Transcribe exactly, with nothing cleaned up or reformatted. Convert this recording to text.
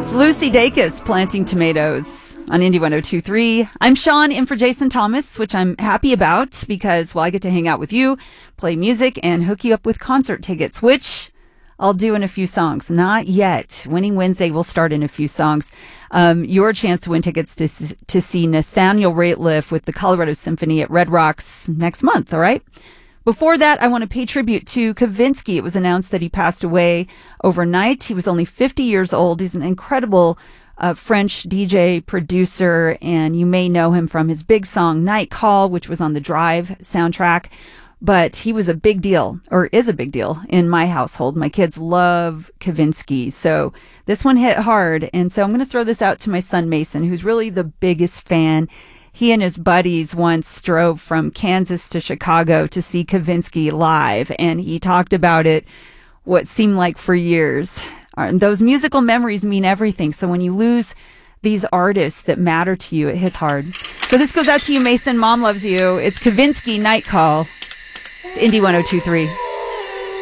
Lucy Dacus planting tomatoes on Indie one oh two point three. I'm Sean in for Jason Thomas, which I'm happy about because, well, I get to hang out with you, play music, and hook you up with concert tickets, which I'll do in a few songs. Not yet. Winning Wednesday will start in a few songs. Um, your chance to win tickets to to see Nathaniel Rateliff with the Colorado Symphony at Red Rocks next month, all right? Before that, I want to pay tribute to Kavinsky. It was announced that he passed away overnight. He was only fifty years old. He's an incredible uh, French D J producer, and you may know him from his big song Night Call, which was on the Drive soundtrack. But he was a big deal, or is a big deal, in my household. My kids love Kavinsky, so this one hit hard. And so I'm going to throw this out to my son Mason, who's really the biggest fan. He and his buddies once drove from Kansas to Chicago to see Kavinsky live, and he talked about it what seemed like for years. And those musical memories mean everything. So when you lose these artists that matter to you, it hits hard. So this goes out to you, Mason. Mom loves you. It's Kavinsky, Night Call. It's Indie one oh two point three.